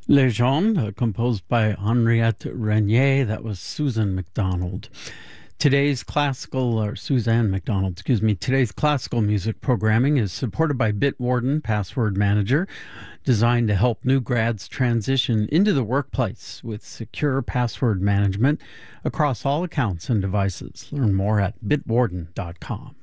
Les Gens, composed by Henriette Renier. That was Susan McDonald. Suzanne McDonald, excuse me. Today's classical music programming is supported by Bitwarden Password Manager, designed to help new grads transition into the workplace with secure password management across all accounts and devices. Learn more at bitwarden.com.